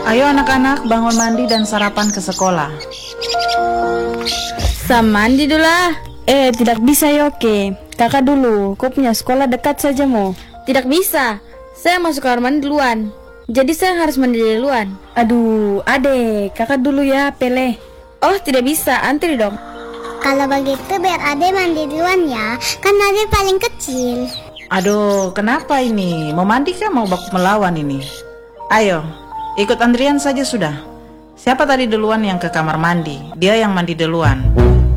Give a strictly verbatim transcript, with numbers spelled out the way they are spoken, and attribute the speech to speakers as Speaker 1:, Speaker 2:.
Speaker 1: Ayo anak-anak bangun mandi dan sarapan ke sekolah.
Speaker 2: Sam mandi dulu lah.
Speaker 3: Eh, tidak bisa Yoke. Kakak dulu, kau punya sekolah dekat saja mo.
Speaker 2: Tidak bisa. Saya masuk kamar mandi duluan. Jadi saya harus mandi duluan.
Speaker 3: Aduh, adek, kakak dulu ya, Pele.
Speaker 2: Oh, tidak bisa. Antri dong.
Speaker 4: Kalau begitu biar Ade mandi duluan ya. Kan Ade paling kecil.
Speaker 1: Aduh, kenapa ini? Mau mandi kah mau baku melawan ini? Ayo, ikut antrian saja sudah. Siapa tadi duluan yang ke kamar mandi? Dia yang mandi duluan.